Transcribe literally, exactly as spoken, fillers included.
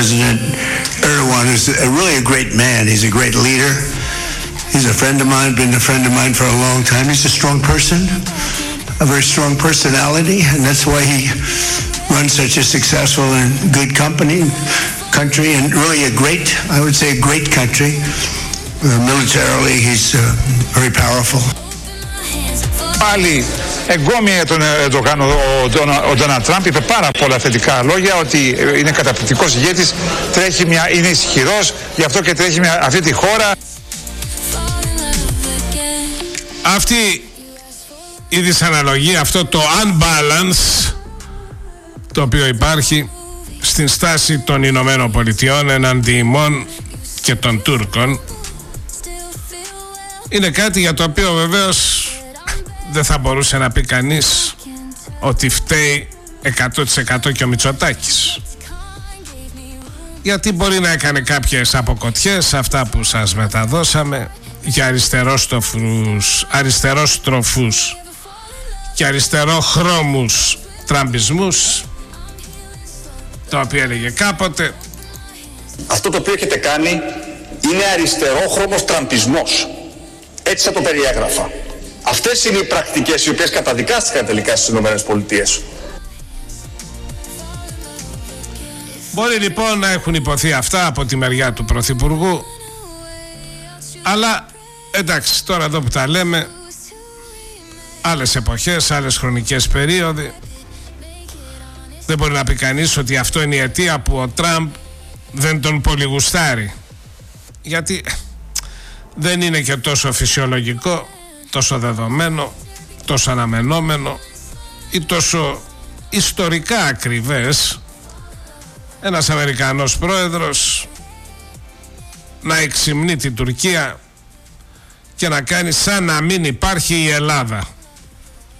President Erdogan is a, really a great man. He's a great leader. He's a friend of mine, been a friend of mine for a long time. He's a strong person, a very strong personality, and that's why he runs such a successful and good company, country, and really a great, I would say, a great country. Uh, militarily, he's uh, very powerful. Πάλι εγκόμια για τον Ερντογάν, ο Ντόναλντ Τραμπ είπε πάρα πολλά θετικά λόγια, ότι είναι καταπληκτικός ηγέτης, τρέχει μια, είναι ισχυρός, γι' αυτό και τρέχει μια, αυτή τη χώρα. Αυτή η δυσαναλογία, αυτό το unbalance το οποίο υπάρχει στην στάση των Ηνωμένων Πολιτειών εναντί ημών και των Τούρκων, είναι κάτι για το οποίο βεβαίως δεν θα μπορούσε να πει κανείς ότι φταίει εκατό τοις εκατό και ο Μητσοτάκης, γιατί μπορεί να έκανε κάποιες αποκοτιές, αυτά που σας μεταδώσαμε, για αριστερόστροφους, αριστερόστροφους και αριστερόχρώμους τραμπισμούς, το οποίο έλεγε κάποτε. Αυτό το οποίο έχετε κάνει είναι αριστερόχρωμος τραμπισμός. Έτσι θα το περιέγραφα. Αυτές είναι οι πρακτικές οι οποίες καταδικάστηκαν τελικά στις ΗΠΑ. Μπορεί λοιπόν να έχουν υποθεί αυτά από τη μεριά του Πρωθυπουργού, αλλά εντάξει, τώρα εδώ που τα λέμε, άλλες εποχές, άλλες χρονικές περίοδοι, δεν μπορεί να πει κανείς ότι αυτό είναι η αιτία που ο Τραμπ δεν τον πολυγουστάρει, γιατί δεν είναι και τόσο φυσιολογικό, τόσο δεδομένο, τόσο αναμενόμενο ή τόσο ιστορικά ακριβές ένας Αμερικανός πρόεδρος να εξυμνεί την Τουρκία και να κάνει σαν να μην υπάρχει η Ελλάδα.